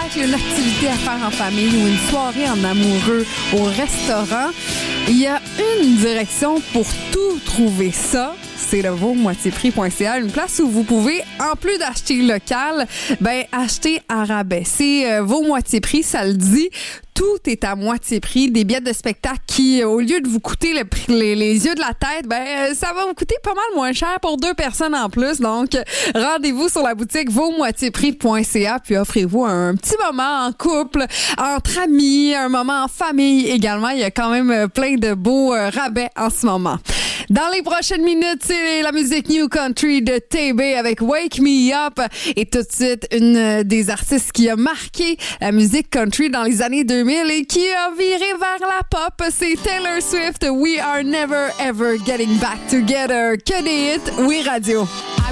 peut-être une activité à faire en famille ou une soirée en amoureux au restaurant. Il y a une direction pour tout trouver ça. C'est le vosmoitiesprix.ca, une place où vous pouvez, en plus d'acheter local, acheter à rabais. C'est vos moitiés prix, ça le dit. Tout est à moitié prix. Des billets de spectacle qui, au lieu de vous coûter les yeux de la tête, ça va vous coûter pas mal moins cher pour 2 personnes en plus. Donc, rendez-vous sur la boutique vosmoitiesprix.ca puis offrez-vous un petit moment en couple, entre amis, un moment en famille également. Il y a quand même plein de beaux rabais en ce moment. Dans les prochaines minutes, c'est la musique New Country de TB avec Wake Me Up. Et tout de suite, une des artistes qui a marqué la musique country dans les années 2000 et qui a viré vers la pop, c'est Taylor Swift. We are never ever getting back together. Que des hits, oui radio.